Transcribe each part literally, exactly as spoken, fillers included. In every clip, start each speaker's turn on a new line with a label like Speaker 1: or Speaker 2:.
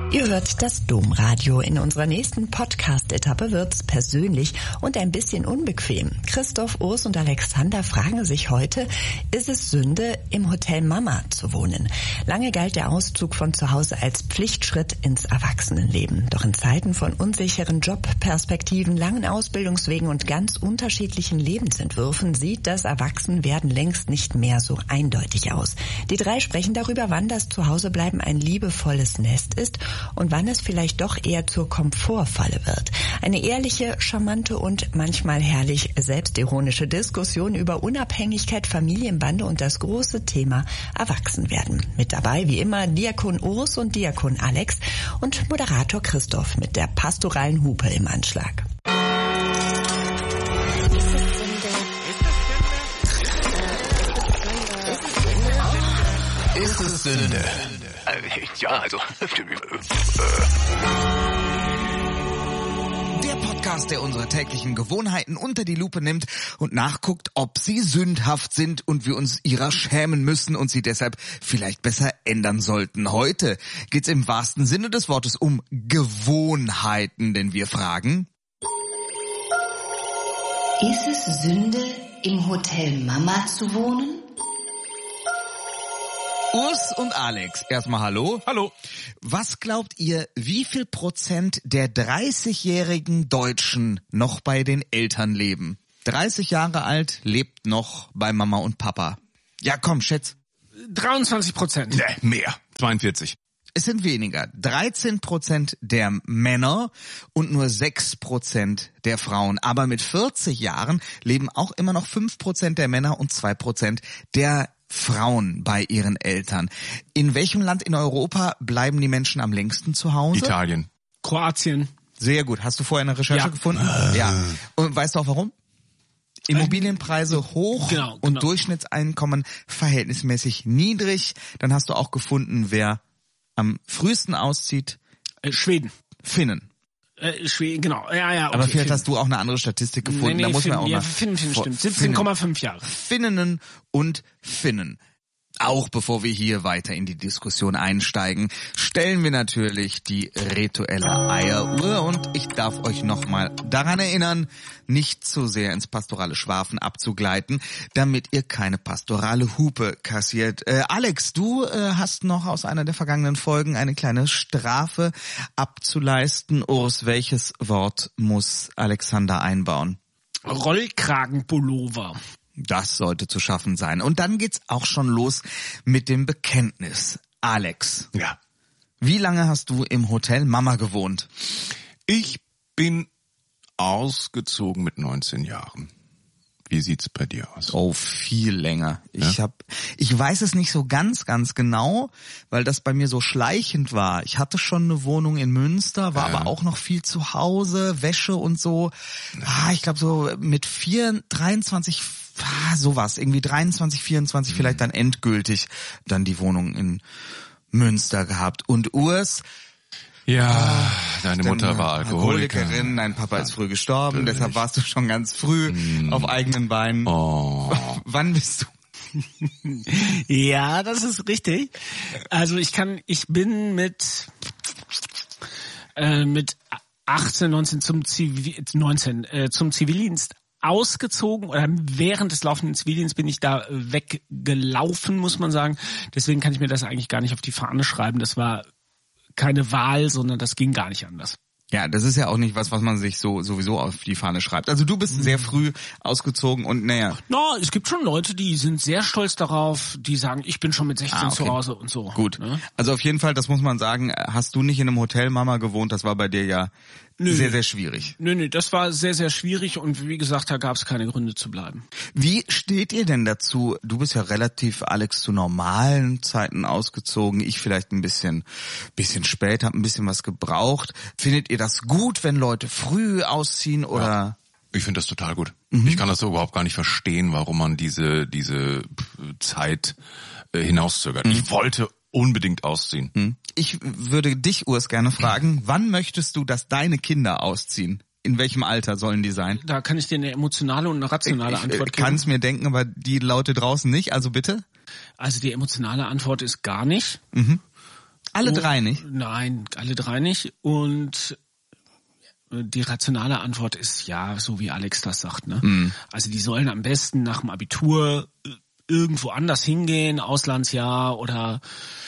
Speaker 1: Ihr hört das Domradio. In unserer nächsten Podcast-Etappe wird's persönlich und ein bisschen unbequem. Christoph, Urs und Alexander fragen sich heute, ist es Sünde, im Hotel Mama zu wohnen? Lange galt der Auszug von zu Hause als Pflichtschritt ins Erwachsenenleben. Doch in Zeiten von unsicheren Jobperspektiven, langen Ausbildungswegen und ganz unterschiedlichen Lebensentwürfen sieht das Erwachsenwerden längst nicht mehr so eindeutig aus. Die drei sprechen darüber, wann das Zuhausebleiben ein liebevolles Nest ist und wann es vielleicht doch eher zur Komfortfalle wird. Eine ehrliche, charmante und manchmal herrlich selbstironische Diskussion über Unabhängigkeit, Familienbande und das große Thema Erwachsenwerden. Mit dabei wie immer Diakon Urs und Diakon Alex und Moderator Christoph mit der pastoralen Hupe im Anschlag.
Speaker 2: Ist es Sünde?
Speaker 3: Ja, also...
Speaker 2: Der Podcast, der unsere täglichen Gewohnheiten unter die Lupe nimmt und nachguckt, ob sie sündhaft sind und wir uns ihrer schämen müssen und sie deshalb vielleicht besser ändern sollten. Heute geht's im wahrsten Sinne des Wortes um Gewohnheiten, denn wir fragen...
Speaker 4: Ist es Sünde, im Hotel Mama zu wohnen?
Speaker 2: Urs und Alex, erstmal hallo.
Speaker 3: Hallo.
Speaker 2: Was glaubt ihr, wie viel Prozent der dreißigjährigen Deutschen noch bei den Eltern leben? dreißig Jahre alt, lebt noch bei Mama und Papa. Ja, komm, schätz.
Speaker 3: dreiundzwanzig Prozent.
Speaker 5: Nee, mehr. zweiundvierzig.
Speaker 2: Es sind weniger. dreizehn Prozent der Männer und nur sechs Prozent der Frauen. Aber mit vierzig Jahren leben auch immer noch fünf Prozent der Männer und zwei Prozent der Frauen bei ihren Eltern. In welchem Land in Europa bleiben die Menschen am längsten zu Hause?
Speaker 5: Italien.
Speaker 3: Kroatien.
Speaker 2: Sehr gut. Hast du vorher eine Recherche
Speaker 3: Ja.
Speaker 2: gefunden? Ja. Und weißt du auch warum? Immobilienpreise hoch
Speaker 3: Genau,
Speaker 2: und
Speaker 3: genau.
Speaker 2: Durchschnittseinkommen verhältnismäßig niedrig. Dann hast du auch gefunden, wer am frühesten auszieht.
Speaker 3: Äh, Schweden.
Speaker 2: Finnen.
Speaker 3: Äh, Schweden, genau. Ja, ja, okay.
Speaker 2: Aber vielleicht
Speaker 3: Finnen.
Speaker 2: hast du auch eine andere Statistik gefunden.
Speaker 3: Nee, nee,
Speaker 2: da muss
Speaker 3: Finnen,
Speaker 2: man auch
Speaker 3: ja,
Speaker 2: mal
Speaker 3: Finnen, Finnen
Speaker 2: vor-
Speaker 3: stimmt. siebzehn Komma fünf Jahre.
Speaker 2: Finninnen und Finnen. Auch bevor wir hier weiter in die Diskussion einsteigen, stellen wir natürlich die rituelle Eieruhr und ich darf euch nochmal daran erinnern, nicht zu sehr ins pastorale Schwafen abzugleiten, damit ihr keine pastorale Hupe kassiert. Äh, Alex, du äh, hast noch aus einer der vergangenen Folgen eine kleine Strafe abzuleisten. Urs, welches Wort muss Alexander einbauen?
Speaker 3: Rollkragenpullover.
Speaker 2: Das sollte zu schaffen sein. Und dann geht's auch schon los mit dem Bekenntnis. Alex,
Speaker 5: Ja.
Speaker 2: wie lange hast du im Hotel Mama gewohnt?
Speaker 5: Ich bin ausgezogen mit neunzehn Jahren. Wie sieht's bei dir aus?
Speaker 2: Oh, viel länger. Ich
Speaker 5: Ja?
Speaker 2: hab, ich weiß es nicht so ganz, ganz genau, weil das bei mir so schleichend war. Ich hatte schon eine Wohnung in Münster, war
Speaker 5: Ja.
Speaker 2: aber auch noch viel zu Hause, Wäsche und so. Ah, ich glaube so mit vier, dreiundzwanzig, ah, sowas, irgendwie dreiundzwanzig, vierundzwanzig
Speaker 5: Mhm.
Speaker 2: vielleicht dann endgültig dann die Wohnung in Münster gehabt. Und Urs,
Speaker 5: Ja, deine
Speaker 2: Denn
Speaker 5: Mutter war Alkoholikerin.
Speaker 2: Alkoholikerin, dein Papa ist früh gestorben, deshalb warst du schon ganz früh auf eigenen Beinen.
Speaker 5: Oh.
Speaker 2: Wann bist du?
Speaker 3: Ja, das ist richtig. Also ich kann, ich bin mit äh, mit achtzehn, neunzehn zum Zivil, neunzehn äh, zum Zivildienst ausgezogen oder während des laufenden Zivildienstes bin ich da weggelaufen, muss man sagen. Deswegen kann ich mir das eigentlich gar nicht auf die Fahne schreiben. Das war keine Wahl, sondern das ging gar nicht anders.
Speaker 2: Ja, das ist ja auch nicht was, was man sich so sowieso auf die Fahne schreibt. Also du bist sehr früh ausgezogen und naja.
Speaker 3: No, es gibt schon Leute, die sind sehr stolz darauf, die sagen, ich bin schon mit sechzehn
Speaker 2: Ah, okay.
Speaker 3: zu Hause und so.
Speaker 2: Gut.
Speaker 3: Ne?
Speaker 2: Also auf jeden Fall, das muss man sagen, hast du nicht in einem Hotel Mama gewohnt, das war bei dir ja
Speaker 3: Nö.
Speaker 2: sehr, sehr schwierig.
Speaker 3: Nö, nö, das war sehr, sehr schwierig und wie gesagt, da gab es keine Gründe zu bleiben.
Speaker 2: Wie steht ihr denn dazu? Du bist ja relativ, Alex, zu normalen Zeiten ausgezogen. Ich vielleicht ein bisschen, bisschen spät, habe ein bisschen was gebraucht. Findet ihr das gut, wenn Leute früh ausziehen oder?
Speaker 5: Ja. Ich finde das total gut. Mhm. Ich kann das so überhaupt gar nicht verstehen, warum man diese diese Zeit äh, hinauszögert. Mhm. Ich wollte unbedingt ausziehen.
Speaker 2: Ich würde dich, Urs, gerne fragen, wann möchtest du, dass deine Kinder ausziehen? In welchem Alter sollen die sein?
Speaker 3: Da kann ich dir eine emotionale und eine rationale
Speaker 2: ich
Speaker 3: Antwort
Speaker 2: ich
Speaker 3: geben.
Speaker 2: kann es mir denken, aber die Leute draußen nicht, also bitte?
Speaker 3: Also die emotionale Antwort ist gar nicht.
Speaker 2: Mhm. Alle
Speaker 3: oh,
Speaker 2: drei nicht?
Speaker 3: Nein, alle drei nicht. Und die rationale Antwort ist ja, so wie Alex das sagt. Ne? Mhm. Also die sollen am besten nach dem Abitur irgendwo anders hingehen, Auslandsjahr oder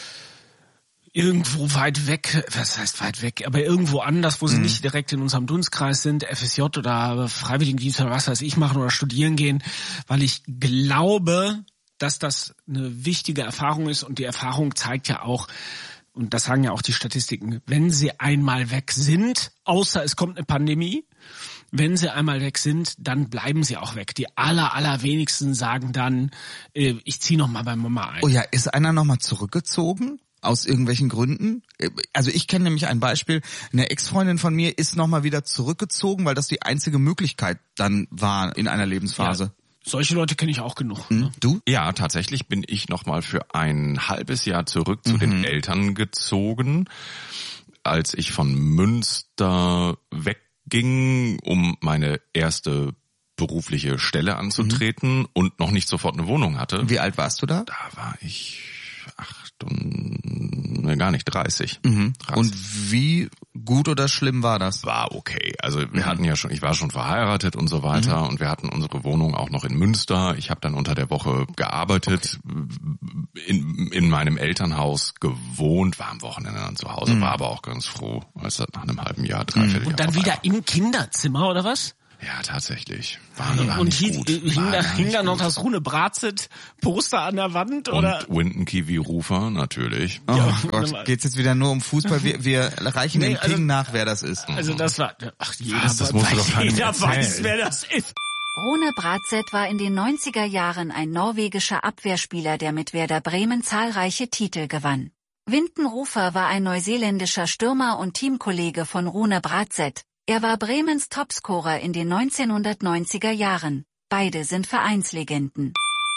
Speaker 3: irgendwo weit weg, was heißt weit weg, aber irgendwo anders, wo sie mhm. nicht direkt in unserem Dunstkreis sind, F S J oder Freiwilligendienst oder was weiß ich machen oder studieren gehen, weil ich glaube, dass das eine wichtige Erfahrung ist und die Erfahrung zeigt ja auch, und das sagen ja auch die Statistiken, wenn sie einmal weg sind, außer es kommt eine Pandemie, wenn sie einmal weg sind, dann bleiben sie auch weg. Die aller, allerwenigsten sagen dann, äh, ich ziehe noch mal bei Mama ein.
Speaker 2: Oh ja, ist einer noch mal zurückgezogen? Aus irgendwelchen Gründen? Also ich kenne nämlich ein Beispiel, eine Ex-Freundin von mir ist noch mal wieder zurückgezogen, weil das die einzige Möglichkeit dann war in einer Lebensphase.
Speaker 3: Ja. Solche Leute kenne ich auch genug.
Speaker 2: Mhm.
Speaker 3: Ne?
Speaker 2: Du?
Speaker 5: Ja, tatsächlich bin ich nochmal für ein halbes Jahr zurück zu mhm. den Eltern gezogen, als ich von Münster wegging, um meine erste berufliche Stelle anzutreten mhm. und noch nicht sofort eine Wohnung hatte.
Speaker 2: Wie alt warst du da?
Speaker 5: Da war ich acht und ne, gar nicht dreißig.
Speaker 2: Mhm. Und wie gut oder schlimm war das?
Speaker 5: War okay. Also wir mhm. hatten ja schon, ich war schon verheiratet und so weiter mhm. und wir hatten unsere Wohnung auch noch in Münster. Ich habe dann unter der Woche gearbeitet, okay. in, in meinem Elternhaus gewohnt, war am Wochenende dann zu Hause, mhm. war aber auch ganz froh, als das nach einem halben Jahr, dreiviertel Jahr
Speaker 3: Und dann wieder war. Im Kinderzimmer oder was?
Speaker 5: Ja, tatsächlich. War, war
Speaker 3: und
Speaker 5: nicht
Speaker 3: hie,
Speaker 5: gut.
Speaker 3: hing,
Speaker 5: war
Speaker 3: da, hing da noch das Rune Bratzit Poster an der Wand? Oder?
Speaker 5: Und Winton Kiwi Rufer, natürlich.
Speaker 2: Oh ja, Gott, geht's jetzt wieder nur um Fußball? Wir, wir reichen nee, den Ping also, nach, wer das ist.
Speaker 3: Also das war, ach, jeder,
Speaker 5: Was, das musst du doch
Speaker 3: jeder weiß, wer das ist.
Speaker 6: Rune Bratzett war in den neunziger Jahren ein norwegischer Abwehrspieler, der mit Werder Bremen zahlreiche Titel gewann. Winton Rufer war ein neuseeländischer Stürmer und Teamkollege von Rune Bratzett. Er war Bremens Topscorer in den neunzehnhundertneunziger Jahren. Beide sind Vereinslegenden.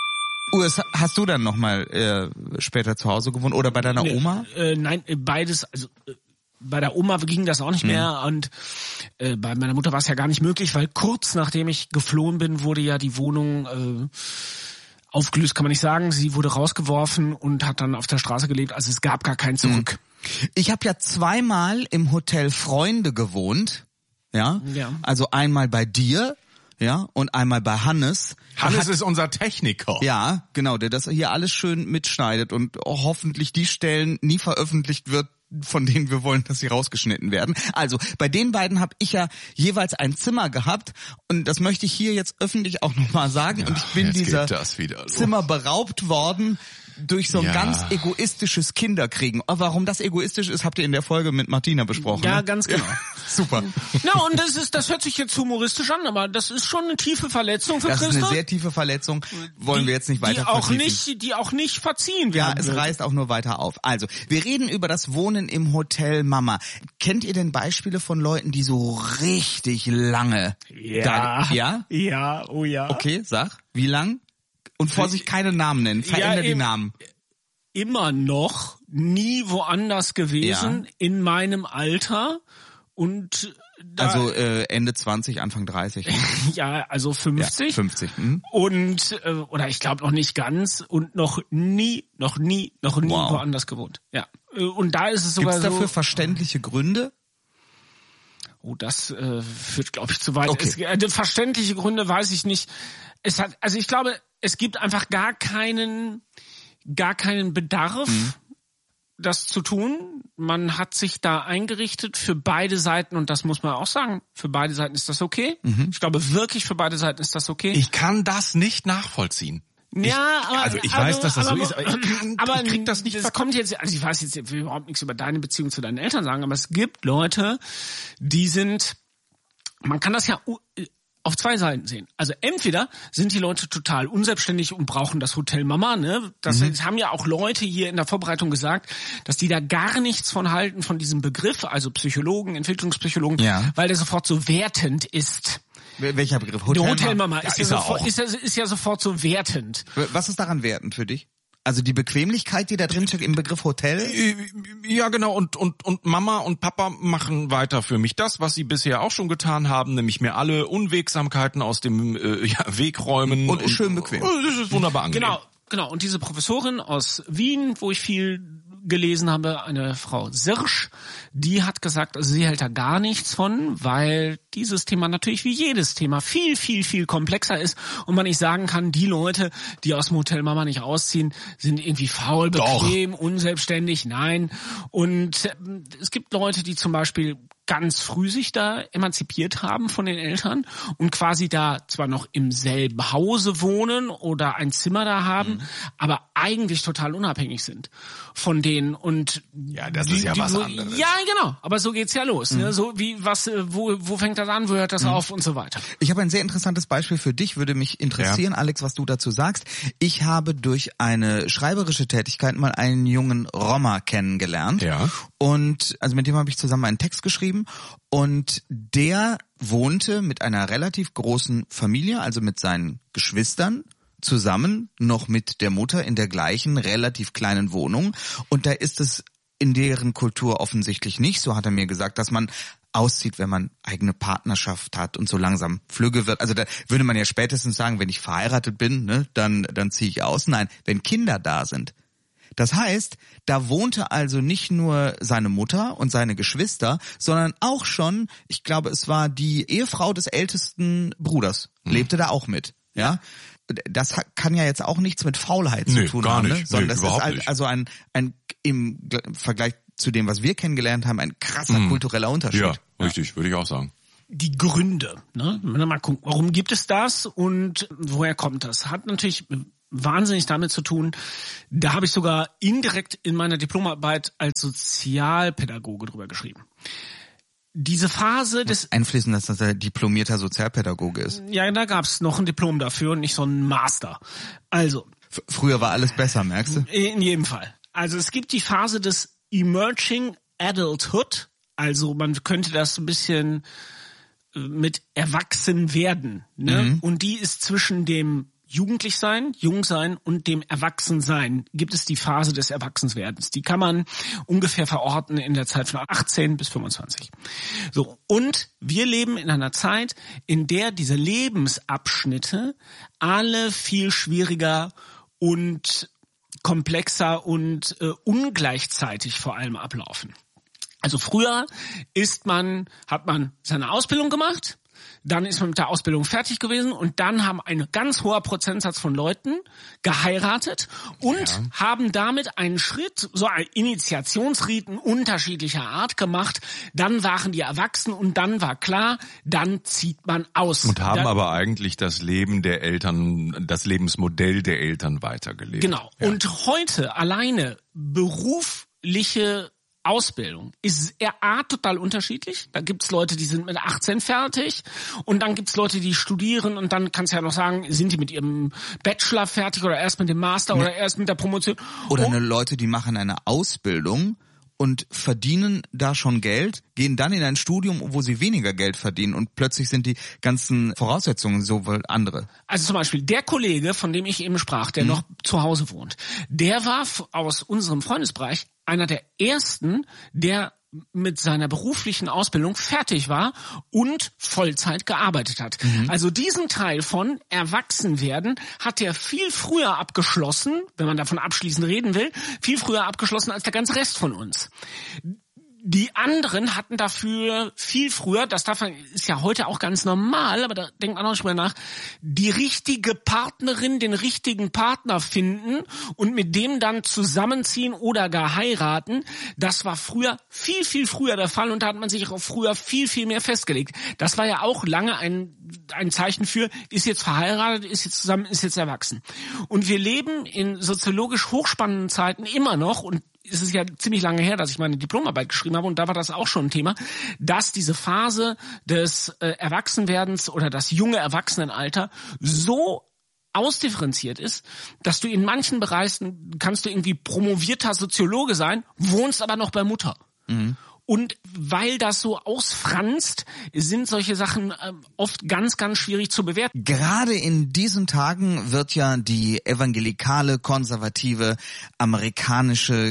Speaker 2: Urs, hast du dann nochmal äh, später zu Hause gewohnt oder bei deiner
Speaker 3: nee,
Speaker 2: Oma?
Speaker 3: Äh, nein, beides. Also äh, bei der Oma ging das auch nicht mehr mhm. und äh, bei meiner Mutter war es ja gar nicht möglich, weil kurz nachdem ich geflohen bin, wurde ja die Wohnung äh, aufgelöst, kann man nicht sagen. Sie wurde rausgeworfen und hat dann auf der Straße gelebt. Also es gab gar kein Zurück.
Speaker 2: Mhm. Ich habe ja zweimal im Hotel Freunde gewohnt. Ja?
Speaker 3: ja,
Speaker 2: also einmal bei dir, ja, und einmal bei Hannes.
Speaker 5: Hannes
Speaker 2: hat,
Speaker 5: ist unser Techniker.
Speaker 2: Ja, genau, der das hier alles schön mitschneidet und hoffentlich die Stellen nie veröffentlicht wird, von denen wir wollen, dass sie rausgeschnitten werden. Also bei den beiden habe ich ja jeweils ein Zimmer gehabt und das möchte ich hier jetzt öffentlich auch nochmal sagen.
Speaker 5: Ja,
Speaker 2: und ich bin dieser Zimmer beraubt worden durch so ein ja. ganz egoistisches Kinderkriegen. Warum das egoistisch ist, habt ihr in der Folge mit Martina besprochen.
Speaker 3: Ja,
Speaker 2: ne?
Speaker 3: ganz genau.
Speaker 2: Super.
Speaker 3: Na, und das ist, das hört sich jetzt humoristisch an, aber das ist schon eine tiefe Verletzung für
Speaker 2: das
Speaker 3: Christoph.
Speaker 2: Das ist eine sehr tiefe Verletzung. Wollen
Speaker 3: die,
Speaker 2: wir jetzt nicht weiter
Speaker 3: die auch
Speaker 2: vertiefen.
Speaker 3: nicht, die auch nicht verziehen werden.
Speaker 2: Ja, es
Speaker 3: wird.
Speaker 2: reißt auch nur weiter auf. Also, wir reden über das Wohnen im Hotel Mama. Kennt ihr denn Beispiele von Leuten, die so richtig lange
Speaker 3: Ja.
Speaker 2: Da, ja?
Speaker 3: Ja, oh ja.
Speaker 2: Okay, sag. Wie lang? Und Vorsicht, keine Namen nennen. Veränder ja, die Namen.
Speaker 3: Immer noch nie woanders gewesen, ja. in meinem Alter und da,
Speaker 2: also äh, Ende zwanzig, Anfang dreißig.
Speaker 3: Ja, also fünfzig.
Speaker 2: Ja, fünfzig. Mhm.
Speaker 3: Und äh, oder ich glaube noch nicht ganz und noch nie, noch nie, noch nie wow. woanders gewohnt. Ja. Und da ist es sogar
Speaker 2: Gibt's
Speaker 3: so.
Speaker 2: dafür verständliche Gründe?
Speaker 3: Oh, das äh, führt, glaube ich, zu weit.
Speaker 2: Okay.
Speaker 3: Es, äh, verständliche Gründe weiß ich nicht. Es hat, also ich glaube, es gibt einfach gar keinen gar keinen Bedarf, mhm. das zu tun. Man hat sich da eingerichtet für beide Seiten und das muss man auch sagen. Für beide Seiten ist das okay. Mhm. Ich glaube wirklich, für beide Seiten ist das okay.
Speaker 5: Ich kann das nicht nachvollziehen.
Speaker 3: Ja,
Speaker 5: ich,
Speaker 3: aber
Speaker 5: also ich
Speaker 3: aber,
Speaker 5: weiß, dass das
Speaker 3: aber,
Speaker 5: so ist, aber ich, kann,
Speaker 3: aber
Speaker 5: ich krieg das nicht.
Speaker 3: Das kommt jetzt, also ich weiß jetzt, ich will überhaupt nichts über deine Beziehung zu deinen Eltern sagen, aber es gibt Leute, die sind, man kann das ja auf zwei Seiten sehen. Also entweder sind die Leute total unselbstständig und brauchen das Hotel Mama, ne? Das, mhm. das haben ja auch Leute hier in der Vorbereitung gesagt, dass die da gar nichts von halten, von diesem Begriff, also Psychologen, Entwicklungspsychologen,
Speaker 2: ja.
Speaker 3: weil der sofort so wertend ist.
Speaker 2: Welcher Begriff? Hotel,
Speaker 3: Hotel Mama ist, ja,
Speaker 5: ist,
Speaker 3: ja
Speaker 5: er
Speaker 3: sofort,
Speaker 5: auch.
Speaker 3: ist, ja, ist ja sofort so wertend.
Speaker 2: Was ist daran wertend für dich? Also die Bequemlichkeit, die da drin steckt im Begriff Hotel?
Speaker 5: Ja, genau. Und, und, und Mama und Papa machen weiter für mich das, was sie bisher auch schon getan haben, nämlich mir alle Unwegsamkeiten aus dem äh, ja, Weg räumen.
Speaker 2: Und, und schön bequem.
Speaker 5: Das ist wunderbar angenehm.
Speaker 3: Genau, genau. Und diese Professorin aus Wien, wo ich viel gelesen habe, eine Frau Sirsch, die hat gesagt, also sie hält da gar nichts von, weil dieses Thema natürlich wie jedes Thema viel, viel, viel komplexer ist und man nicht sagen kann, die Leute, die aus dem Hotel Mama nicht ausziehen, sind irgendwie faul, bequem, Doch. unselbstständig. Nein. Und es gibt Leute, die zum Beispiel ganz früh sich da emanzipiert haben von den Eltern und quasi da zwar noch im selben Hause wohnen oder ein Zimmer da haben, mhm. aber eigentlich total unabhängig sind von denen und
Speaker 5: ja, das
Speaker 3: die,
Speaker 5: ist ja
Speaker 3: die,
Speaker 5: was
Speaker 3: wo,
Speaker 5: anderes.
Speaker 3: Ja, genau, aber so geht's ja los, mhm. ne? So wie was wo wo fängt das an, wo hört das mhm. auf und so weiter.
Speaker 2: Ich habe ein sehr interessantes Beispiel für dich, würde mich interessieren, ja. Alex, was du dazu sagst. Ich habe durch eine schreiberische Tätigkeit mal einen jungen Roma kennengelernt.
Speaker 5: Ja.
Speaker 2: Und also mit dem habe ich zusammen einen Text geschrieben. Und der wohnte mit einer relativ großen Familie, also mit seinen Geschwistern, zusammen noch mit der Mutter in der gleichen relativ kleinen Wohnung. Und da ist es in deren Kultur offensichtlich nicht, so hat er mir gesagt, dass man auszieht, wenn man eigene Partnerschaft hat und so langsam flügge wird. Also da würde man ja spätestens sagen, wenn ich verheiratet bin, ne, dann, dann ziehe ich aus. Nein, wenn Kinder da sind. Das heißt, da wohnte also nicht nur seine Mutter und seine Geschwister, sondern auch schon, ich glaube, es war die Ehefrau des ältesten Bruders, hm. lebte da auch mit. Ja, das kann ja jetzt auch nichts mit Faulheit
Speaker 5: nee,
Speaker 2: zu tun
Speaker 5: gar
Speaker 2: haben,
Speaker 5: nicht.
Speaker 2: ne? Sondern
Speaker 5: nee,
Speaker 2: das
Speaker 5: überhaupt
Speaker 2: ist
Speaker 5: nicht.
Speaker 2: also ein ein im Vergleich zu dem, was wir kennengelernt haben, ein krasser hm. kultureller Unterschied.
Speaker 5: Ja, richtig, ja. würde ich auch sagen.
Speaker 3: Die Gründe, ne? Mal gucken, warum gibt es das und woher kommt das? Hat natürlich wahnsinnig damit zu tun. Da habe ich sogar indirekt in meiner Diplomarbeit als Sozialpädagoge drüber geschrieben. Diese Phase des...
Speaker 2: Einfließen, dass das ein diplomierter Sozialpädagoge ist.
Speaker 3: Ja, da gab es noch ein Diplom dafür und nicht so ein Master. Also...
Speaker 2: F- früher war alles besser, merkst du?
Speaker 3: In jedem Fall. Also es gibt die Phase des Emerging Adulthood. Also man könnte das ein bisschen mit Erwachsenwerden. Ne? Mhm. Und die ist zwischen dem Jugendlichsein, Jungsein und dem Erwachsensein gibt es die Phase des Erwachsenwerdens. Die kann man ungefähr verorten in der Zeit von achtzehn bis fünfundzwanzig. So. Und wir leben in einer Zeit, in der diese Lebensabschnitte alle viel schwieriger und komplexer und äh, ungleichzeitig vor allem ablaufen. Also früher ist man, hat man seine Ausbildung gemacht, dann ist man mit der Ausbildung fertig gewesen und dann haben ein ganz hoher Prozentsatz von Leuten geheiratet und ja. haben damit einen Schritt, so ein Initiationsriten unterschiedlicher Art gemacht. Dann waren die erwachsen und dann war klar, dann zieht man aus.
Speaker 5: Und haben
Speaker 3: dann,
Speaker 5: aber eigentlich das Leben der Eltern, das Lebensmodell der Eltern weitergelebt.
Speaker 3: Genau. Ja. Und heute alleine berufliche Ausbildung ist eher A, total unterschiedlich. Da gibt's Leute, die sind mit achtzehn fertig und dann gibt's Leute, die studieren und dann kannst du ja noch sagen, sind die mit ihrem Bachelor fertig oder erst mit dem Master ja. oder erst mit der Promotion.
Speaker 2: Oder
Speaker 3: oh.
Speaker 2: eine Leute, die machen eine Ausbildung und verdienen da schon Geld, gehen dann in ein Studium, wo sie weniger Geld verdienen und plötzlich sind die ganzen Voraussetzungen so wohl andere.
Speaker 3: Also zum Beispiel der Kollege, von dem ich eben sprach, der mhm. noch zu Hause wohnt, der war aus unserem Freundesbereich einer der ersten, der mit seiner beruflichen Ausbildung fertig war und Vollzeit gearbeitet hat. Mhm. Also diesen Teil von Erwachsenwerden hat er viel früher abgeschlossen, wenn man davon abschließend reden will, viel früher abgeschlossen als der ganze Rest von uns. Die anderen hatten dafür viel früher, das darf man, ist ja heute auch ganz normal, aber da denkt man auch nicht mehr nach, die richtige Partnerin, den richtigen Partner finden und mit dem dann zusammenziehen oder gar heiraten. Das war früher viel, viel früher der Fall und da hat man sich auch früher viel, viel mehr festgelegt. Das war ja auch lange ein, ein Zeichen für, ist jetzt verheiratet, ist jetzt zusammen, ist jetzt erwachsen. Und wir leben in soziologisch hochspannenden Zeiten immer noch und es ist ja ziemlich lange her, dass ich meine Diplomarbeit geschrieben habe und da war das auch schon ein Thema, dass diese Phase des äh, Erwachsenwerdens oder das junge Erwachsenenalter so ausdifferenziert ist, dass du in manchen Bereichen kannst du irgendwie promovierter Soziologe sein, wohnst aber noch bei Mutter. Mhm. Und weil das so ausfranst, sind solche Sachen äh, oft ganz, ganz schwierig zu bewerten.
Speaker 2: Gerade in diesen Tagen wird ja die evangelikale, konservative, amerikanische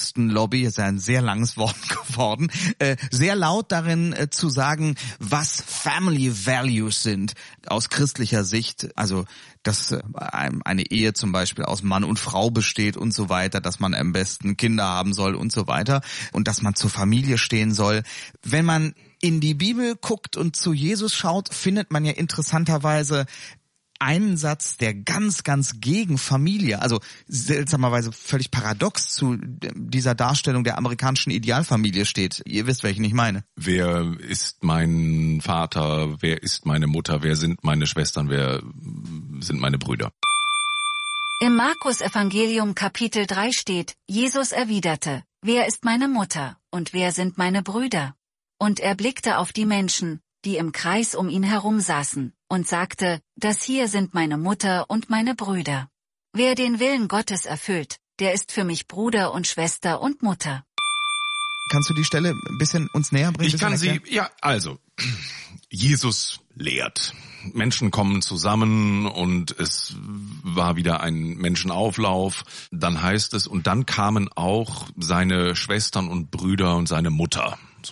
Speaker 2: Christenlobby, ist ja ein sehr langes Wort geworden, äh, sehr laut darin äh, zu sagen, was Family Values sind aus christlicher Sicht, also dass eine Ehe zum Beispiel aus Mann und Frau besteht und so weiter, dass man am besten Kinder haben soll und so weiter und dass man zur Familie stehen soll. Wenn man in die Bibel guckt und zu Jesus schaut, findet man ja interessanterweise einen Satz, der ganz, ganz gegen Familie, also seltsamerweise völlig paradox zu dieser Darstellung der amerikanischen Idealfamilie steht. Ihr wisst, welchen ich meine.
Speaker 5: Wer ist mein Vater? Wer ist meine Mutter? Wer sind meine Schwestern? Wer sind meine Brüder?
Speaker 6: Im Markus-Evangelium Kapitel drei steht, Jesus erwiderte, wer ist meine Mutter und wer sind meine Brüder? Und er blickte auf die Menschen, die im Kreis um ihn herum saßen, und sagte, das hier sind meine Mutter und meine Brüder. Wer den Willen Gottes erfüllt, der ist für mich Bruder und Schwester und Mutter.
Speaker 2: Kannst du die Stelle ein bisschen uns näher bringen?
Speaker 5: Ich kann sie, ja, also, Jesus lehrt. Menschen kommen zusammen und es war wieder ein Menschenauflauf. Dann heißt es, und dann kamen auch seine Schwestern und Brüder und seine Mutter. So.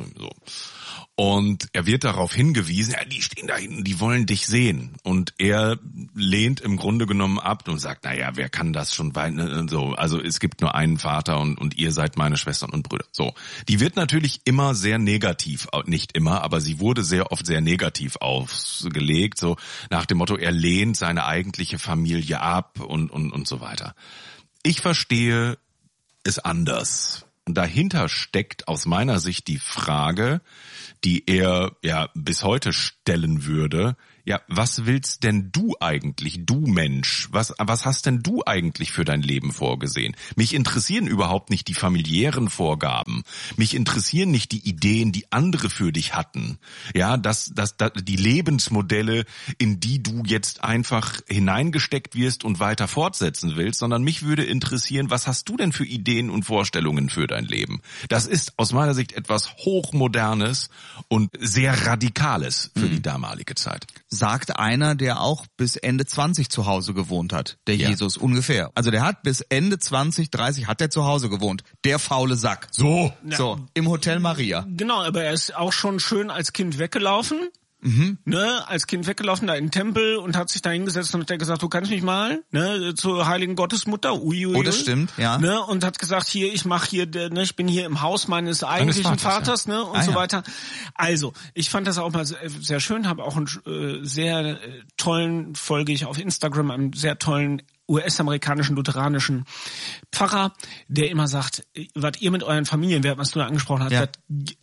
Speaker 5: Und er wird darauf hingewiesen, ja, die stehen da hinten, die wollen dich sehen. Und er lehnt im Grunde genommen ab und sagt, naja, wer kann das schon weinen? So, also es gibt nur einen Vater und, und ihr seid meine Schwestern und Brüder. So, die wird natürlich immer sehr negativ, nicht immer, aber sie wurde sehr oft sehr negativ ausgelegt, so nach dem Motto, er lehnt seine eigentliche Familie ab und, und, und so weiter. Ich verstehe es anders. Und dahinter steckt aus meiner Sicht die Frage, die er ja bis heute stellen würde, ja, was willst denn du eigentlich, du Mensch? Was, was hast denn du eigentlich für dein Leben vorgesehen? Mich interessieren überhaupt nicht die familiären Vorgaben. Mich interessieren nicht die Ideen, die andere für dich hatten. Ja, dass, dass, dass die Lebensmodelle, in die du jetzt einfach hineingesteckt wirst und weiter fortsetzen willst, sondern mich würde interessieren, was hast du denn für Ideen und Vorstellungen für dein Leben? Das ist aus meiner Sicht etwas Hochmodernes und sehr Radikales für mhm. die damalige Zeit.
Speaker 2: Sagt einer, der auch bis Ende zwanzig zu Hause gewohnt hat, der ja. Jesus ungefähr. Also der hat bis Ende zwanzig, dreißig hat er zu Hause gewohnt. Der faule Sack. So, ja. so im Hotel Maria.
Speaker 3: Genau, aber er ist auch schon schön als Kind weggelaufen. Mhm. Ne, als Kind weggelaufen da in den Tempel und hat sich da hingesetzt und hat er gesagt, du kannst mich mal, ne, zur heiligen Gottesmutter, uiuiui.
Speaker 2: Oh, das stimmt, ja.
Speaker 3: Ne, und hat gesagt, hier, ich mach hier, ne, ich bin hier im Haus meines eigentlichen Vaters, Vaters ja. ne, und ah, so ja. weiter. Also, ich fand das auch mal sehr, sehr schön, habe auch einen äh, sehr äh, tollen, folge ich auf Instagram, einen sehr tollen U S-amerikanischen lutheranischen Pfarrer, der immer sagt, was ihr mit euren Familien, was du da angesprochen hast, ja.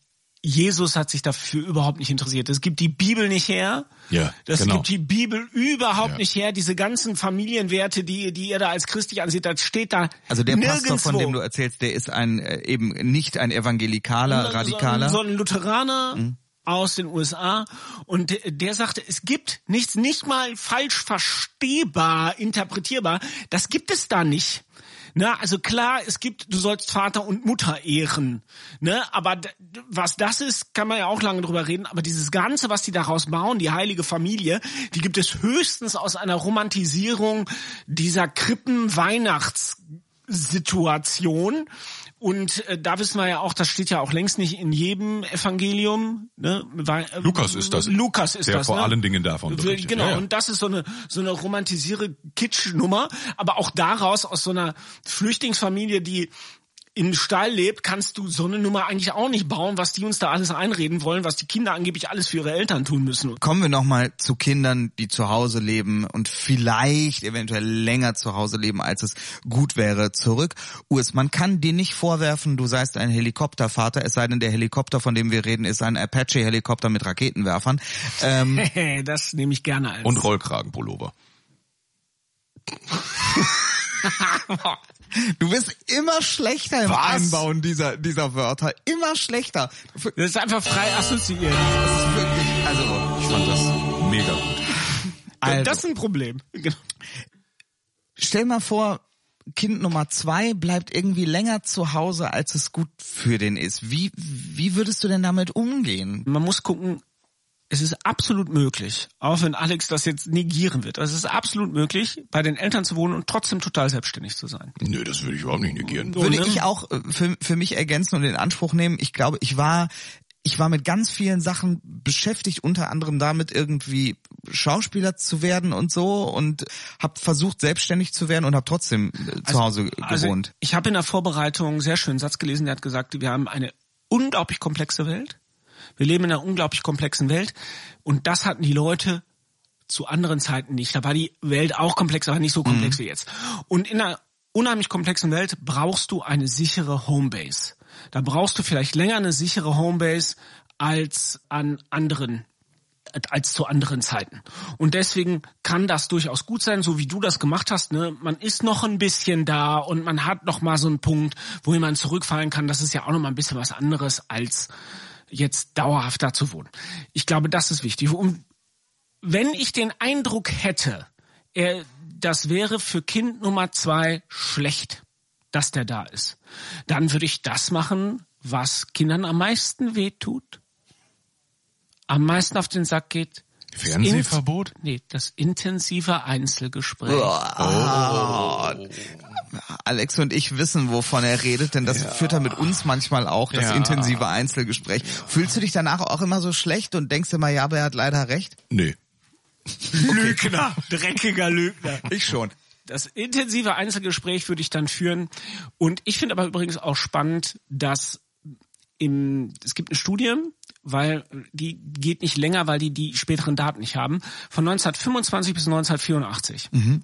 Speaker 3: Jesus hat sich dafür überhaupt nicht interessiert. Es gibt die Bibel nicht her.
Speaker 5: Ja,
Speaker 3: das
Speaker 5: genau.
Speaker 3: gibt die Bibel überhaupt
Speaker 5: ja.
Speaker 3: nicht her. Diese ganzen Familienwerte, die, die ihr da als christlich ansieht, das steht da
Speaker 2: Also der
Speaker 3: nirgendwo.
Speaker 2: Pastor, von dem du erzählst, der ist ein äh, eben nicht ein evangelikaler,
Speaker 3: so,
Speaker 2: Radikaler.
Speaker 3: So ein Lutheraner mhm. aus den U S A. Und der, der sagte, es gibt nichts, nicht mal falsch verstehbar, interpretierbar. Das gibt es da nicht. Na, also klar, es gibt, du sollst Vater und Mutter ehren, ne, aber d- was das ist, kann man ja auch lange drüber reden, aber dieses Ganze, was die daraus bauen, die heilige Familie, die gibt es höchstens aus einer Romantisierung dieser Krippen-Weihnachts-Situation. Und äh, da wissen wir ja auch, das steht ja auch längst nicht in jedem Evangelium. Ne? Äh,
Speaker 5: Lukas ist das.
Speaker 3: Lukas ist
Speaker 5: der
Speaker 3: das.
Speaker 5: vor
Speaker 3: ne?
Speaker 5: allen Dingen davon berichtet.
Speaker 3: Genau,
Speaker 5: ja, ja.
Speaker 3: und das ist so eine so eine romantisierte Kitsch-Nummer. Aber auch daraus, aus so einer Flüchtlingsfamilie, die im Stall lebt, kannst du so eine Nummer eigentlich auch nicht bauen, was die uns da alles einreden wollen, was die Kinder angeblich alles für ihre Eltern tun müssen.
Speaker 2: Kommen wir nochmal zu Kindern, die zu Hause leben und vielleicht eventuell länger zu Hause leben, als es gut wäre, zurück. Urs, man kann dir nicht vorwerfen, du seist ein Helikoptervater, es sei denn, der Helikopter, von dem wir reden, ist ein Apache-Helikopter mit Raketenwerfern. Ähm,
Speaker 3: das nehme ich gerne als...
Speaker 5: Und Rollkragenpullover.
Speaker 2: Du bist immer schlechter im
Speaker 5: Was?
Speaker 2: Einbauen dieser dieser Wörter. Immer schlechter.
Speaker 3: Das ist einfach frei assoziiert.
Speaker 2: Das ist wirklich, also
Speaker 5: Ich fand das mega gut.
Speaker 2: Also,
Speaker 3: das ist ein Problem. Genau.
Speaker 2: Stell mal vor, Kind Nummer zwei bleibt irgendwie länger zu Hause, als es gut für den ist. Wie wie würdest du denn damit umgehen?
Speaker 3: Man muss gucken, es ist absolut möglich, auch wenn Alex das jetzt negieren wird, es ist absolut möglich, bei den Eltern zu wohnen und trotzdem total selbstständig zu sein.
Speaker 5: Nö, das würde ich überhaupt nicht negieren.
Speaker 2: Würde ich auch für, für mich ergänzen und in Anspruch nehmen. Ich glaube, ich war ich war mit ganz vielen Sachen beschäftigt, unter anderem damit irgendwie Schauspieler zu werden und so und habe versucht selbstständig zu werden und habe trotzdem äh, zu
Speaker 3: also,
Speaker 2: Hause
Speaker 3: also
Speaker 2: gewohnt.
Speaker 3: Ich habe in der Vorbereitung einen sehr schönen Satz gelesen, der hat gesagt, wir haben eine unglaublich komplexe Welt. Wir leben in einer unglaublich komplexen Welt und das hatten die Leute zu anderen Zeiten nicht. Da war die Welt auch komplex, aber nicht so komplex mhm. wie jetzt. Und in einer unheimlich komplexen Welt brauchst du eine sichere Homebase. Da brauchst du vielleicht länger eine sichere Homebase als an anderen, als zu anderen Zeiten. Und deswegen kann das durchaus gut sein, so wie du das gemacht hast. Ne? Man ist noch ein bisschen da und man hat noch mal so einen Punkt, wo man zurückfallen kann. Das ist ja auch noch mal ein bisschen was anderes, als jetzt dauerhaft da zu wohnen. Ich glaube, das ist wichtig. Und wenn ich den Eindruck hätte, er, das wäre für Kind Nummer zwei schlecht, dass der da ist, dann würde ich das machen, was Kindern am meisten wehtut, am meisten auf den Sack geht.
Speaker 5: Fernsehverbot?
Speaker 3: Das nee, das intensive Einzelgespräch.
Speaker 2: Oh. Alex und ich wissen, wovon er redet, denn das ja. führt er mit uns manchmal auch, das ja. intensive Einzelgespräch. Ja. Fühlst du dich danach auch immer so schlecht und denkst immer, ja, aber er hat leider recht?
Speaker 5: Nee.
Speaker 3: Lügner, dreckiger Lügner.
Speaker 2: Ich schon.
Speaker 3: Das intensive Einzelgespräch würde ich dann führen. Und ich finde aber übrigens auch spannend, dass im, es gibt eine Studie, weil die geht nicht länger, weil die die späteren Daten nicht haben, von neunzehnhundertfünfundzwanzig bis neunzehnhundertvierundachtzig. Mhm.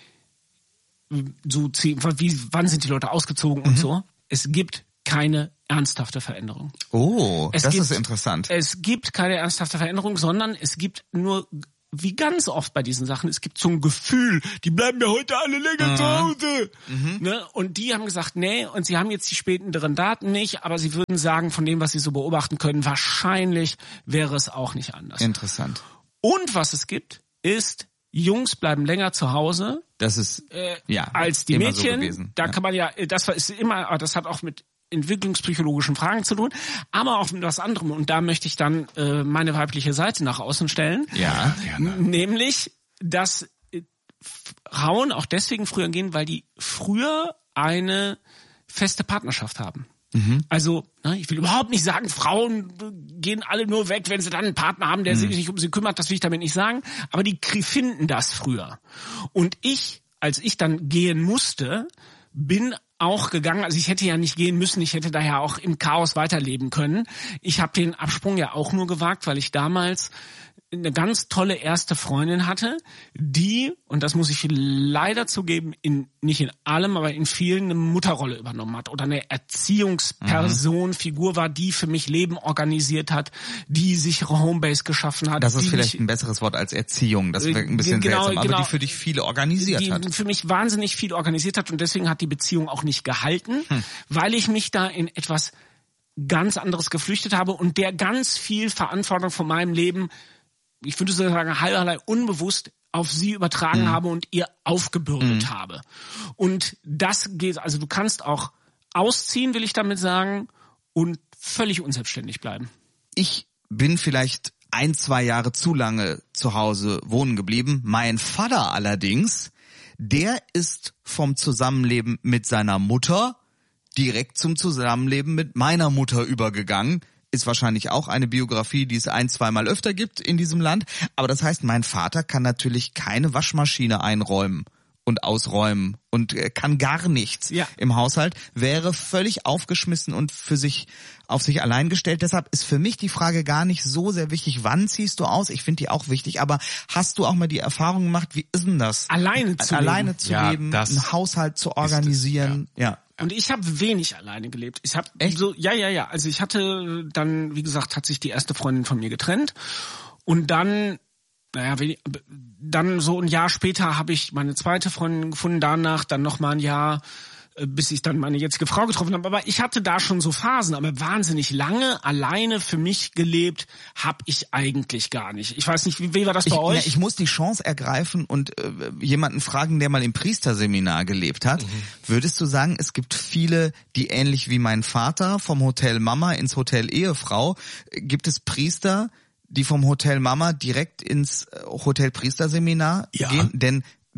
Speaker 3: So, wie, wann sind die Leute ausgezogen mhm. und so. Es gibt keine ernsthafte Veränderung.
Speaker 2: Oh,
Speaker 3: es
Speaker 2: das
Speaker 3: gibt,
Speaker 2: ist interessant.
Speaker 3: Es gibt keine ernsthafte Veränderung, sondern es gibt nur, wie ganz oft bei diesen Sachen, es gibt so ein Gefühl, die bleiben ja heute alle länger mhm. zu Hause. Mhm. Ne? Und die haben gesagt, nee, und sie haben jetzt die späteren Daten nicht, aber sie würden sagen, von dem, was sie so beobachten können, wahrscheinlich wäre es auch nicht anders.
Speaker 2: Interessant.
Speaker 3: Und was es gibt, ist, Jungs bleiben länger zu Hause.
Speaker 2: Das ist äh, ja
Speaker 3: als die
Speaker 2: immer
Speaker 3: Mädchen.
Speaker 2: So gewesen.
Speaker 3: Da
Speaker 2: ja.
Speaker 3: kann man ja, das ist immer, das hat auch mit entwicklungspsychologischen Fragen zu tun, aber auch mit was anderem. Und da möchte ich dann äh, meine weibliche Seite nach außen stellen.
Speaker 2: Ja,
Speaker 3: gerne. Nämlich, dass äh, Frauen auch deswegen früher gehen, weil die früher eine feste Partnerschaft haben. Mhm. Also, ne, ich will überhaupt nicht sagen, Frauen gehen alle nur weg, wenn sie dann einen Partner haben, der mhm. sich nicht um sie kümmert. Das will ich damit nicht sagen. Aber die finden das früher. Und ich, als ich dann gehen musste, bin auch gegangen, also ich hätte ja nicht gehen müssen, ich hätte daher auch im Chaos weiterleben können. Ich habe den Absprung ja auch nur gewagt, weil ich damals eine ganz tolle erste Freundin hatte, die, und das muss ich leider zugeben, in nicht in allem, aber in vielen eine Mutterrolle übernommen hat oder eine Erziehungsperson, mhm. Figur war, die für mich Leben organisiert hat, die sichere Homebase geschaffen hat.
Speaker 2: Das ist vielleicht
Speaker 3: mich,
Speaker 2: ein besseres Wort als Erziehung, das wirkt ein bisschen
Speaker 3: genau,
Speaker 2: seltsam, aber
Speaker 3: genau,
Speaker 2: die für dich viel organisiert
Speaker 3: die
Speaker 2: hat.
Speaker 3: Die für mich wahnsinnig viel organisiert hat und deswegen hat die Beziehung auch nicht gehalten, hm. weil ich mich da in etwas ganz anderes geflüchtet habe und der ganz viel Verantwortung von meinem Leben, ich würde so sagen, halberlei unbewusst auf sie übertragen mhm. habe und ihr aufgebürdet mhm. habe. Und das geht, also du kannst auch ausziehen, will ich damit sagen, und völlig unselbstständig bleiben.
Speaker 2: Ich bin vielleicht ein, zwei Jahre zu lange zu Hause wohnen geblieben. Mein Vater allerdings, der ist vom Zusammenleben mit seiner Mutter direkt zum Zusammenleben mit meiner Mutter übergegangen. Ist wahrscheinlich auch eine Biografie, die es ein-, zweimal öfter gibt in diesem Land. Aber das heißt, mein Vater kann natürlich keine Waschmaschine einräumen und ausräumen und kann gar nichts ja. im Haushalt, wäre völlig aufgeschmissen und für sich auf sich allein gestellt. Deshalb ist für mich die Frage gar nicht so sehr wichtig, wann ziehst du aus? Ich finde die auch wichtig, aber hast du auch mal die Erfahrung gemacht, wie ist denn das?
Speaker 3: Alleine zu
Speaker 2: alleine
Speaker 3: leben.
Speaker 2: zu
Speaker 5: ja,
Speaker 2: leben, einen Haushalt zu organisieren.
Speaker 5: Es, ja.
Speaker 2: ja.
Speaker 3: Und ich habe wenig alleine gelebt. Ich habe so, ja, ja, ja. Also ich hatte dann, wie gesagt, hat sich die erste Freundin von mir getrennt und dann, naja, dann so ein Jahr später habe ich meine zweite Freundin gefunden. Danach dann noch mal ein Jahr, bis ich dann meine jetzige Frau getroffen habe. Aber ich hatte da schon so Phasen, aber wahnsinnig lange alleine für mich gelebt habe ich eigentlich gar nicht. Ich weiß nicht, wie, wie war das bei
Speaker 2: ich,
Speaker 3: euch?
Speaker 2: Ja, ich muss die Chance ergreifen und äh, jemanden fragen, der mal im Priesterseminar gelebt hat. Mhm. Würdest du sagen, es gibt viele, die ähnlich wie mein Vater vom Hotel Mama ins Hotel Ehefrau, gibt es Priester, die vom Hotel Mama direkt ins Hotel Priesterseminar
Speaker 5: ja.
Speaker 2: gehen? Denn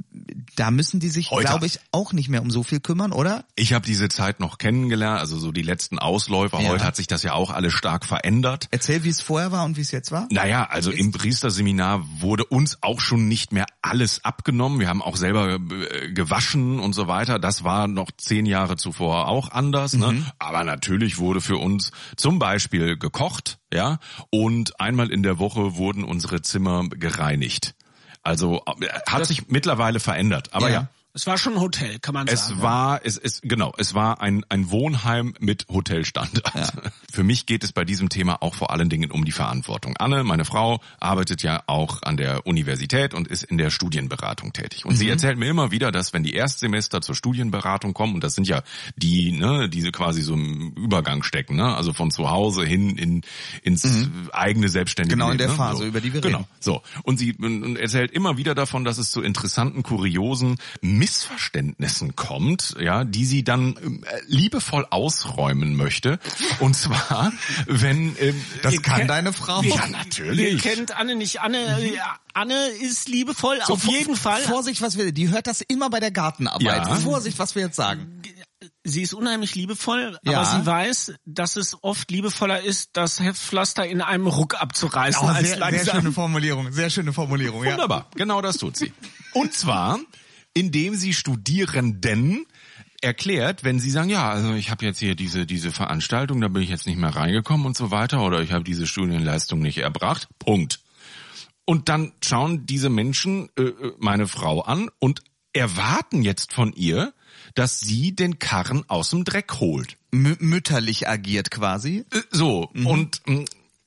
Speaker 2: da müssen die sich,
Speaker 5: Heute.
Speaker 2: glaube ich, auch nicht mehr um so viel kümmern, oder?
Speaker 5: Ich habe diese Zeit noch kennengelernt, also so die letzten Ausläufer.
Speaker 2: Ja.
Speaker 5: Heute hat sich das ja auch alles stark verändert.
Speaker 2: Erzähl, wie es vorher war und wie es jetzt war.
Speaker 5: Naja, also im Priesterseminar wurde uns auch schon nicht mehr alles abgenommen. Wir haben auch selber äh, gewaschen und so weiter. Das war noch zehn Jahre zuvor auch anders. Ne?
Speaker 2: Mhm.
Speaker 5: Aber natürlich wurde für uns zum Beispiel gekocht, ja, und einmal in der Woche wurden unsere Zimmer gereinigt. Also äh, hat
Speaker 3: Das-
Speaker 5: sich mittlerweile verändert. Aber ja.
Speaker 2: Ja.
Speaker 3: Es war schon ein Hotel, kann man
Speaker 5: Es
Speaker 3: sagen.
Speaker 5: war, es ist genau, es war ein ein Wohnheim mit Hotelstandard.
Speaker 2: Ja.
Speaker 5: Für mich geht es bei diesem Thema auch vor allen Dingen um die Verantwortung. Anne, meine Frau, arbeitet ja auch an der Universität und ist in der Studienberatung tätig. Und
Speaker 2: Mhm.
Speaker 5: sie erzählt mir immer wieder, dass wenn die Erstsemester zur Studienberatung kommen, und das sind ja die, ne, die quasi so im Übergang stecken, ne, also von zu Hause hin in ins eigene selbstständige
Speaker 2: Genau in
Speaker 5: Leben,
Speaker 2: der
Speaker 5: ne?
Speaker 2: Phase,
Speaker 5: so.
Speaker 2: über die wir
Speaker 5: genau.
Speaker 2: reden.
Speaker 5: So. Und sie und erzählt immer wieder davon, dass es zu interessanten, kuriosen Missverständnissen kommt, ja, die sie dann ähm, liebevoll ausräumen möchte. Und zwar, wenn ähm,
Speaker 2: Das
Speaker 3: Ihr
Speaker 2: kann
Speaker 3: kennt-
Speaker 2: deine Frau.
Speaker 3: Ihr-
Speaker 5: Ja,
Speaker 3: Ihr
Speaker 5: natürlich.
Speaker 3: kennt Anne nicht. Anne, ja, Anne ist liebevoll, auf
Speaker 2: vor-
Speaker 3: jeden Fall.
Speaker 2: Vorsicht, was wir, die hört das immer bei der Gartenarbeit.
Speaker 5: Ja.
Speaker 2: Vorsicht, was wir jetzt sagen.
Speaker 3: Sie ist unheimlich liebevoll,
Speaker 2: Ja.
Speaker 3: aber sie weiß, dass es oft liebevoller ist, das Heftpflaster in einem Ruck abzureißen,
Speaker 2: Oh,
Speaker 3: als
Speaker 2: sehr,
Speaker 3: langsam.
Speaker 2: sehr schöne Formulierung, sehr schöne Formulierung, ja.
Speaker 5: Wunderbar, genau das tut sie. Und zwar, indem sie Studierenden erklärt, wenn sie sagen, ja, also ich habe jetzt hier diese diese Veranstaltung, da bin ich jetzt nicht mehr reingekommen und so weiter, oder ich habe diese Studienleistung nicht erbracht, Punkt. Und dann schauen diese Menschen äh, meine Frau an und erwarten jetzt von ihr, dass sie den Karren aus dem Dreck holt.
Speaker 2: Mü mütterlich agiert quasi.
Speaker 5: Äh, So, und mh,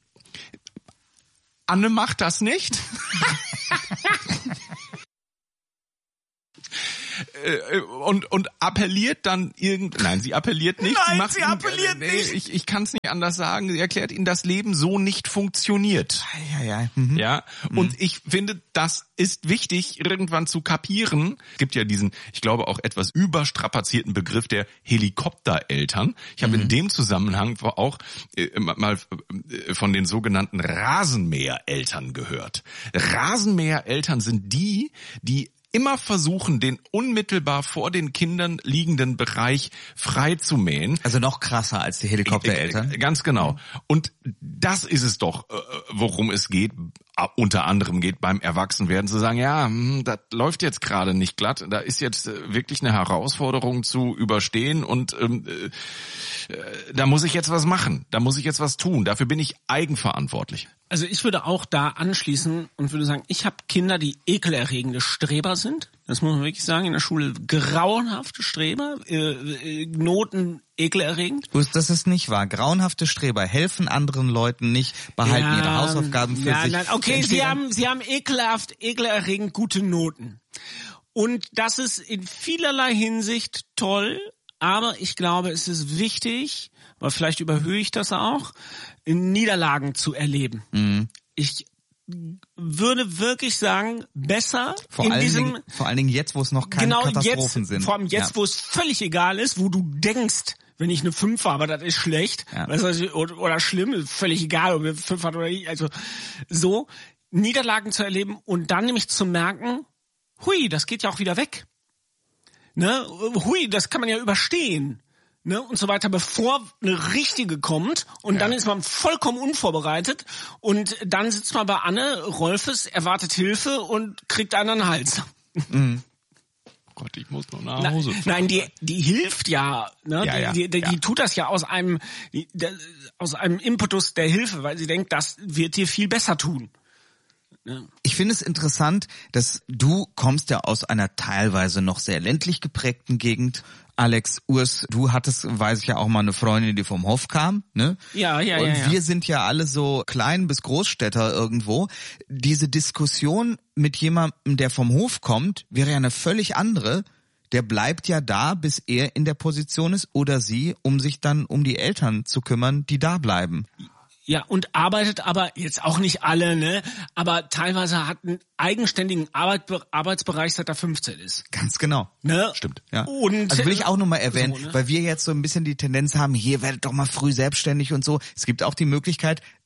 Speaker 5: Anne macht das nicht. Äh, und und appelliert dann irgend nein, sie appelliert nicht.
Speaker 2: Nein,
Speaker 5: sie, macht
Speaker 2: sie
Speaker 5: ihn-
Speaker 2: appelliert
Speaker 5: nee,
Speaker 2: nicht.
Speaker 5: Ich, ich kann es nicht anders sagen. Sie erklärt ihnen, dass Leben so nicht funktioniert.
Speaker 2: Ja, ja. Mhm.
Speaker 5: Ja, und ich finde, das ist wichtig, irgendwann zu kapieren. Es gibt ja diesen, ich glaube auch etwas überstrapazierten Begriff der Helikoptereltern. Ich habe in dem Zusammenhang auch äh, mal äh, von den sogenannten Rasenmähereltern gehört. Rasenmähereltern sind die, die immer versuchen, den unmittelbar vor den Kindern liegenden Bereich frei zu mähen.
Speaker 2: Also noch krasser als die Helikoptereltern.
Speaker 5: Äh, Ganz genau. Und das ist es doch, äh, worum es geht, äh, unter anderem geht beim Erwachsenwerden, zu sagen, ja, hm, das läuft jetzt gerade nicht glatt, da ist jetzt äh, wirklich eine Herausforderung zu überstehen und ähm, äh, äh, da muss ich jetzt was machen, da muss ich jetzt was tun, dafür bin ich eigenverantwortlich.
Speaker 3: Also ich würde auch da anschließen und würde sagen, ich habe Kinder, die ekelerregende Streber sind. Das muss man wirklich sagen, in der Schule grauenhafte Streber, äh, äh, Noten ekelerregend.
Speaker 2: Das ist nicht wahr. Grauenhafte Streber helfen anderen Leuten nicht, behalten
Speaker 3: Ja,
Speaker 2: ihre Hausaufgaben für
Speaker 3: ja,
Speaker 2: sich.
Speaker 3: Nein, okay,
Speaker 2: Entsteht
Speaker 3: sie
Speaker 2: ein-
Speaker 3: haben, sie haben ekelhaft, ekelerregend gute Noten. Und das ist in vielerlei Hinsicht toll, aber ich glaube, es ist wichtig, weil vielleicht überhöhe ich das auch, Niederlagen zu erleben.
Speaker 2: Mhm.
Speaker 3: Ich würde wirklich sagen, besser
Speaker 2: Vor
Speaker 3: in
Speaker 2: allen
Speaker 3: diesem
Speaker 2: Dingen, vor allen Dingen jetzt, wo es noch keine
Speaker 3: genau
Speaker 2: Katastrophen
Speaker 3: jetzt,
Speaker 2: sind.
Speaker 3: vor allem jetzt,
Speaker 2: Ja.
Speaker 3: wo es völlig egal ist, wo du denkst, wenn ich eine fünf habe, das ist schlecht,
Speaker 2: Ja.
Speaker 3: weißt du, oder, oder schlimm, ist völlig egal, ob wir fünf hat oder nicht, also so Niederlagen zu erleben und dann nämlich zu merken, hui, das geht ja auch wieder weg. Ne? Hui, das kann man ja überstehen. Ne, und so weiter, bevor eine richtige kommt und dann ist man vollkommen unvorbereitet und dann sitzt man bei Anne Rolfes, erwartet Hilfe und kriegt einen an den Hals.
Speaker 5: Oh Gott, ich muss noch nach
Speaker 3: Na,
Speaker 5: Hause fahren.
Speaker 3: nein, die die hilft ja, ne?
Speaker 5: Ja, ja,
Speaker 3: die, die, die
Speaker 5: ja.
Speaker 3: tut das ja aus einem die, der, aus einem Impetus der Hilfe, weil sie denkt, das wird dir viel besser tun.
Speaker 2: Ich finde es interessant, dass du kommst ja aus einer teilweise noch sehr ländlich geprägten Gegend. Alex, Urs, du hattest, weiß ich ja auch mal, eine Freundin, die vom Hof kam, ne?
Speaker 3: Ja, ja,
Speaker 2: Und
Speaker 3: ja, ja.
Speaker 2: wir sind ja alle so klein bis Großstädter irgendwo. Diese Diskussion mit jemandem, der vom Hof kommt, wäre ja eine völlig andere. Der bleibt ja da, bis er in der Position ist oder sie, um sich dann um die Eltern zu kümmern, die da bleiben.
Speaker 3: Ja, und arbeitet aber, jetzt auch nicht alle, ne, aber teilweise hat einen eigenständigen Arbeit, Arbeitsbereich, seit er fünfzehn ist.
Speaker 2: Ganz genau.
Speaker 3: Ne?
Speaker 5: Stimmt.
Speaker 2: Ja.
Speaker 3: Und
Speaker 2: Also will ich auch nochmal erwähnen,
Speaker 3: so, ne?
Speaker 2: weil wir jetzt so ein bisschen die Tendenz haben, hier werdet doch mal früh selbstständig und so. Es gibt auch die Möglichkeit,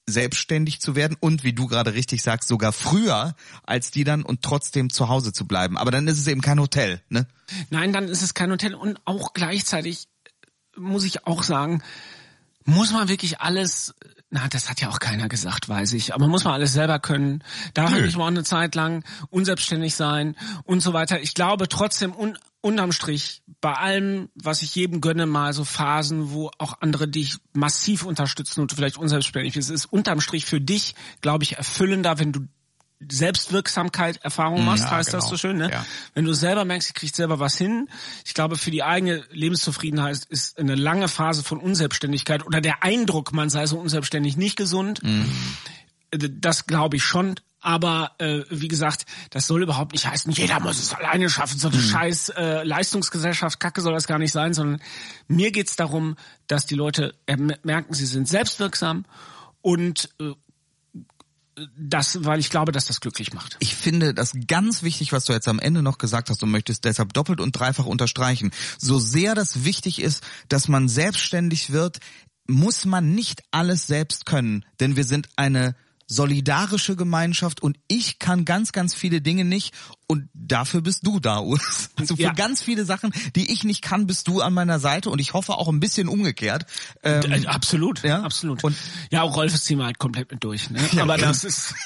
Speaker 2: selbstständig zu werden und, wie du gerade richtig sagst, sogar früher als die dann und trotzdem zu Hause zu bleiben. Aber dann ist es eben kein Hotel, ne?
Speaker 3: Nein, dann ist es kein Hotel und auch gleichzeitig muss ich auch sagen, muss man wirklich alles, na, das hat ja auch keiner gesagt, weiß ich, aber muss man alles selber können, darf man nicht mal eine Zeit lang unselbstständig sein und so weiter. Ich glaube trotzdem, un, unterm Strich, bei allem, was ich jedem gönne, mal so Phasen, wo auch andere dich massiv unterstützen und du vielleicht unselbstständig bist, ist unterm Strich für dich, glaube ich, erfüllender, wenn du Selbstwirksamkeit Erfahrung machst, ja, heißt genau. Das so schön, ne? Ja. Wenn du selber merkst, du kriegst selber was hin. Ich glaube, für die eigene Lebenszufriedenheit ist eine lange Phase von Unselbstständigkeit oder der Eindruck, man sei so unselbstständig, nicht gesund. Mhm. Das glaube ich schon. Aber äh, wie gesagt, das soll überhaupt nicht heißen, jeder muss es alleine schaffen. So eine mhm. scheiß äh, Leistungsgesellschaft, Kacke soll das gar nicht sein, sondern mir geht's darum, dass die Leute äh, merken, sie sind selbstwirksam und äh, das, weil ich glaube, dass das glücklich macht.
Speaker 2: Ich finde das ganz wichtig, was du jetzt am Ende noch gesagt hast und möchtest deshalb doppelt und dreifach unterstreichen. So sehr das wichtig ist, dass man selbstständig wird, muss man nicht alles selbst können, denn wir sind eine solidarische Gemeinschaft und ich kann ganz, ganz viele Dinge nicht und dafür bist du da, Urs. Also für ja. ganz viele Sachen, die ich nicht kann, bist du an meiner Seite und ich hoffe auch ein bisschen umgekehrt.
Speaker 3: Ähm, absolut, ja, absolut. Und ja, auch Rolf ziehen wir halt komplett mit durch, ne? Ja, aber das ist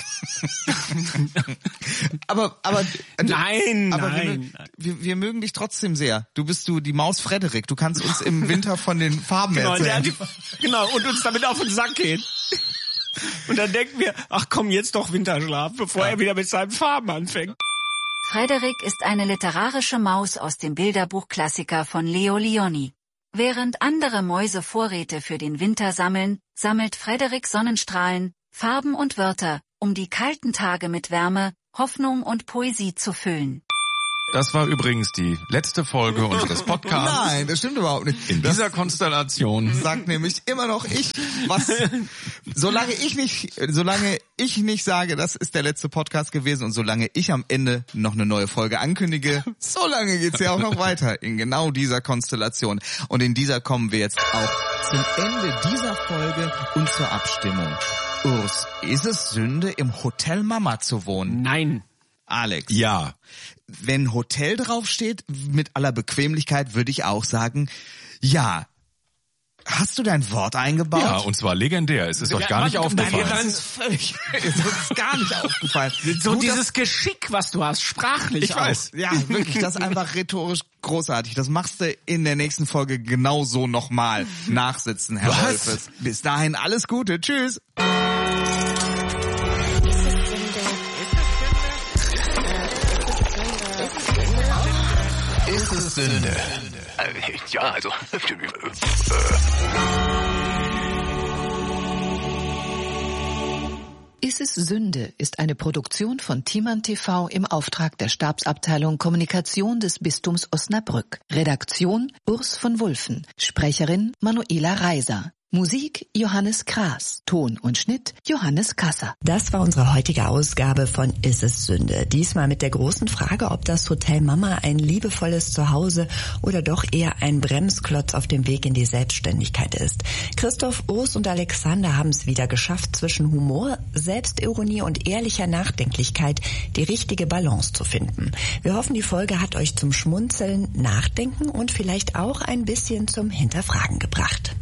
Speaker 2: aber, aber,
Speaker 3: nein,
Speaker 2: aber
Speaker 3: nein.
Speaker 2: Wir, wir, wir mögen dich trotzdem sehr. Du bist du die Maus Frederik. Du kannst uns im Winter von den Farben
Speaker 3: genau,
Speaker 2: erzählen.
Speaker 3: Der, genau, und uns damit auf den Sack gehen. Und dann denken wir, ach komm, jetzt doch Winterschlaf, bevor ja. er wieder mit seinen Farben anfängt.
Speaker 6: Frederik ist eine literarische Maus aus dem Bilderbuchklassiker von Leo Lionni. Während andere Mäuse Vorräte für den Winter sammeln, sammelt Frederik Sonnenstrahlen, Farben und Wörter, um die kalten Tage mit Wärme, Hoffnung und Poesie zu füllen.
Speaker 5: Das war übrigens die letzte Folge unseres Podcasts.
Speaker 2: Nein, das stimmt überhaupt nicht.
Speaker 5: In
Speaker 2: das
Speaker 5: dieser Konstellation
Speaker 2: sagt nämlich immer noch ich, was, solange ich nicht, solange ich nicht sage, das ist der letzte Podcast gewesen und solange ich am Ende noch eine neue Folge ankündige, solange geht's ja auch noch weiter in genau dieser Konstellation. Und in dieser kommen wir jetzt auch zum Ende dieser Folge und zur Abstimmung. Urs, ist es Sünde, im Hotel Mama zu wohnen?
Speaker 3: Nein.
Speaker 2: Alex.
Speaker 5: Ja.
Speaker 2: Wenn Hotel draufsteht, mit aller Bequemlichkeit, würde ich auch sagen, ja. Hast du dein Wort eingebaut?
Speaker 5: Ja, und zwar legendär. Es ist ja, euch gar nicht aufgefallen.
Speaker 2: Nein, das ist völlig, es ist uns gar nicht aufgefallen.
Speaker 3: So Gut, dieses Geschick, was du hast, sprachlich
Speaker 2: ich
Speaker 3: auch.
Speaker 2: weiß. Ja, wirklich, das ist einfach rhetorisch großartig. Das machst du in der nächsten Folge genauso nochmal nachsitzen, Herr Wolfes. Bis dahin alles Gute. Tschüss.
Speaker 7: Ist es Sünde? Ja, also.
Speaker 4: Ist es Sünde ist eine Produktion von Timan T V im Auftrag der Stabsabteilung Kommunikation des Bistums Osnabrück. Redaktion Urs von Wulfen. Sprecherin Manuela Reiser. Musik Johannes Kraas, Ton und Schnitt Johannes Kasser.
Speaker 1: Das war unsere heutige Ausgabe von Ist es Sünde? Diesmal mit der großen Frage, ob das Hotel Mama ein liebevolles Zuhause oder doch eher ein Bremsklotz auf dem Weg in die Selbstständigkeit ist. Christoph, Urs und Alexander haben es wieder geschafft, zwischen Humor, Selbstironie und ehrlicher Nachdenklichkeit die richtige Balance zu finden. Wir hoffen, die Folge hat euch zum Schmunzeln, Nachdenken und vielleicht auch ein bisschen zum Hinterfragen gebracht.